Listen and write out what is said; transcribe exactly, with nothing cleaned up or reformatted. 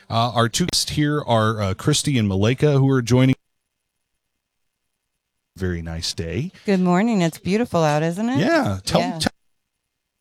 Uh, our two guests here are uh, Christy and Malika, who are joining. Very nice day. Good morning. It's beautiful out, isn't it? Yeah. Tell, Yeah. tell